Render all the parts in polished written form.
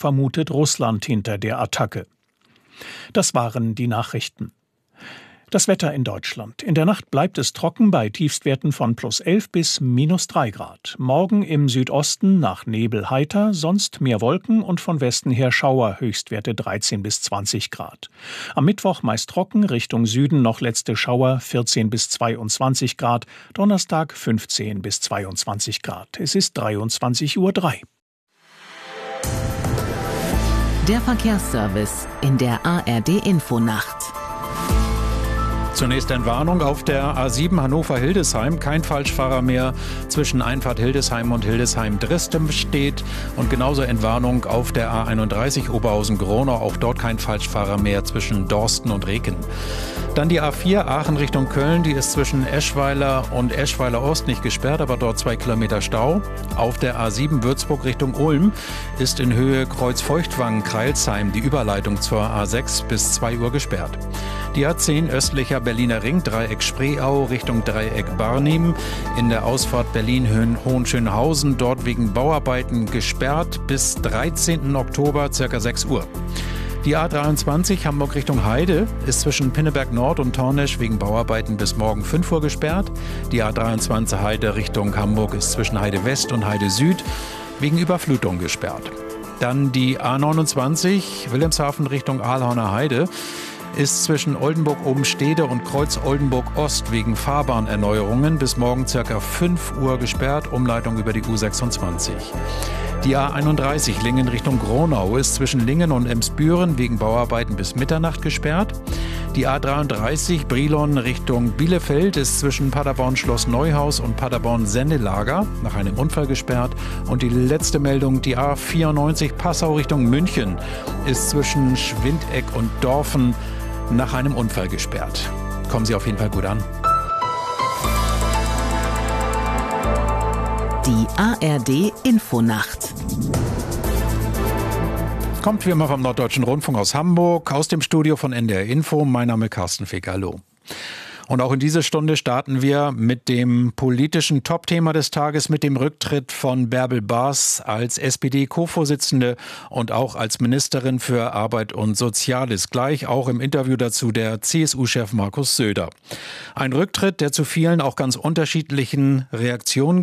vermutet Russland hinter der Attacke. Das waren die Nachrichten. Das Wetter in Deutschland. In der Nacht bleibt es trocken bei Tiefstwerten von +11 bis -3 Grad. Morgen im Südosten nach Nebel heiter, sonst mehr Wolken und von Westen her Schauer, Höchstwerte 13 bis 20 Grad. Am Mittwoch meist trocken, Richtung Süden noch letzte Schauer, 14 bis 22 Grad. Donnerstag 15 bis 22 Grad. Es ist 23:03 Uhr. Der Verkehrsservice in der ARD-Infonacht. Zunächst Entwarnung auf der A7 Hannover-Hildesheim. Kein Falschfahrer mehr zwischen Einfahrt Hildesheim und Hildesheim-Dresden steht. Und genauso Entwarnung auf der A31 Oberhausen-Gronau. Auch dort kein Falschfahrer mehr zwischen Dorsten und Reken. Dann die A4 Aachen Richtung Köln. Die ist zwischen Eschweiler und Eschweiler Ost nicht gesperrt, aber dort 2 Kilometer Stau. Auf der A7 Würzburg Richtung Ulm ist in Höhe Kreuz-Feuchtwangen-Kreilsheim die Überleitung zur A6 bis 2 Uhr gesperrt. Die A10 östlicher Berliner Ring, Dreieck Spreeau Richtung Dreieck Barnim. In der Ausfahrt Berlin-Hohenschönhausen, dort wegen Bauarbeiten gesperrt bis 13. Oktober, ca. 6 Uhr. Die A23 Hamburg Richtung Heide ist zwischen Pinneberg Nord und Tornesch wegen Bauarbeiten bis morgen 5 Uhr gesperrt. Die A23 Heide Richtung Hamburg ist zwischen Heide West und Heide Süd wegen Überflutung gesperrt. Dann die A29 Wilhelmshaven Richtung Aalhorner Heide ist zwischen Oldenburg-Obenstede und Kreuz-Oldenburg-Ost wegen Fahrbahnerneuerungen bis morgen ca. 5 Uhr gesperrt, Umleitung über die U26. Die A31 Lingen Richtung Gronau ist zwischen Lingen und Emsbüren wegen Bauarbeiten bis Mitternacht gesperrt. Die A33 Brilon Richtung Bielefeld ist zwischen Paderborn-Schloss Neuhaus und Paderborn-Sennelager nach einem Unfall gesperrt. Und die letzte Meldung, die A94 Passau Richtung München ist zwischen Schwindeck und Dorfen nach einem Unfall gesperrt. Kommen Sie auf jeden Fall gut an. Die ARD-Infonacht. Kommt wie immer vom Norddeutschen Rundfunk aus Hamburg, aus dem Studio von NDR Info. Mein Name ist Carsten Feck. Hallo. Und auch in dieser Stunde starten wir mit dem politischen Topthema des Tages, mit dem Rücktritt von Bärbel Baas als SPD-Co-Vorsitzende und auch als Ministerin für Arbeit und Soziales. Gleich auch im Interview dazu der CSU-Chef Markus Söder. Ein Rücktritt, der zu vielen auch ganz unterschiedlichen Reaktionen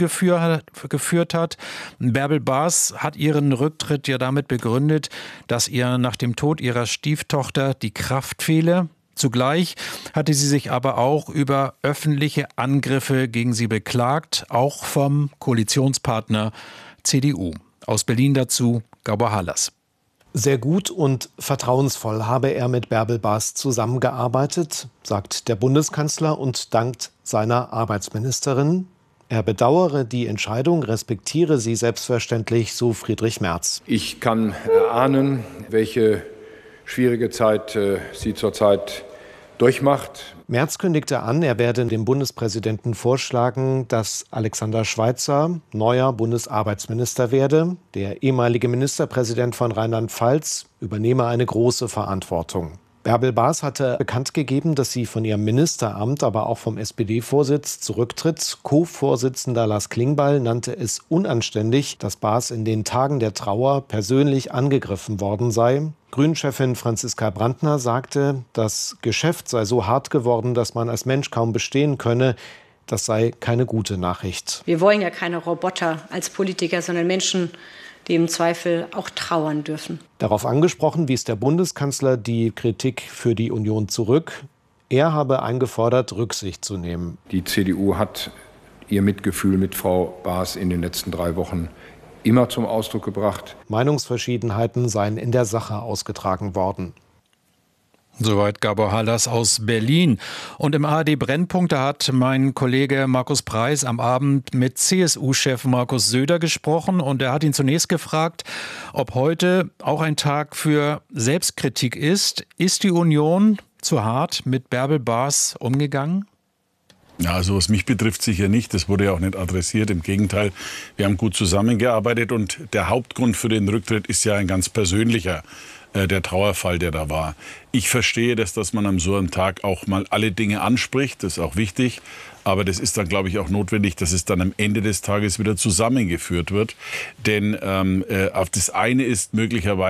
geführt hat. Bärbel Baas hat ihren Rücktritt ja damit begründet, dass ihr nach dem Tod ihrer Stieftochter die Kraft fehle. Zugleich hatte sie sich aber auch über öffentliche Angriffe gegen sie beklagt, auch vom Koalitionspartner CDU. Aus Berlin dazu Gabor Halas. Sehr gut und vertrauensvoll habe er mit Bärbel Baas zusammengearbeitet, sagt der Bundeskanzler und dankt seiner Arbeitsministerin. Er bedauere die Entscheidung, respektiere sie selbstverständlich, so Friedrich Merz. Ich kann erahnen, welche schwierige Zeit sie zurzeit durchmacht. Merz kündigte an, er werde dem Bundespräsidenten vorschlagen, dass Alexander Schweitzer neuer Bundesarbeitsminister werde. Der ehemalige Ministerpräsident von Rheinland-Pfalz übernehme eine große Verantwortung. Bärbel Baas hatte bekannt gegeben, dass sie von ihrem Ministeramt, aber auch vom SPD-Vorsitz zurücktritt. Co-Vorsitzender Lars Klingbeil nannte es unanständig, dass Baas in den Tagen der Trauer persönlich angegriffen worden sei. Grünen-Chefin Franziska Brandner sagte, das Geschäft sei so hart geworden, dass man als Mensch kaum bestehen könne. Das sei keine gute Nachricht. Wir wollen ja keine Roboter als Politiker, sondern Menschen, die im Zweifel auch trauern dürfen. Darauf angesprochen wies der Bundeskanzler die Kritik für die Union zurück. Er habe eingefordert, Rücksicht zu nehmen. Die CDU hat ihr Mitgefühl mit Frau Baas in den letzten 3 Wochen immer zum Ausdruck gebracht. Meinungsverschiedenheiten seien in der Sache ausgetragen worden. Soweit Gabor Halas aus Berlin. Und im ARD-Brennpunkt, da hat mein Kollege Markus Preis am Abend mit CSU-Chef Markus Söder gesprochen. Und er hat ihn zunächst gefragt, ob heute auch ein Tag für Selbstkritik ist. Ist die Union zu hart mit Bärbel Baas umgegangen? Ja, also was mich betrifft sicher nicht. Das wurde ja auch nicht adressiert. Im Gegenteil, wir haben gut zusammengearbeitet. Und der Hauptgrund für den Rücktritt ist ja ein ganz persönlicher. Der Trauerfall, der da war. Ich verstehe das, dass man an so einem Tag auch mal alle Dinge anspricht. Das ist auch wichtig. Aber das ist dann, glaube ich, auch notwendig, dass es dann am Ende des Tages wieder zusammengeführt wird. Denn auf das eine ist möglicherweise